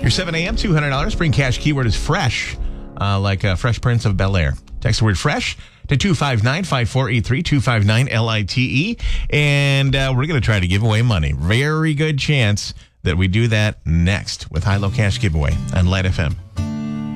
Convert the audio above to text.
Your 7 a.m., $200 spring cash keyword is fresh, like Fresh Prince of Bel-Air. Text the word fresh to 259-5483, 259-LITE, and we're going to try to give away money. Very good chance that we do that next with High Low Cash Giveaway on Light FM.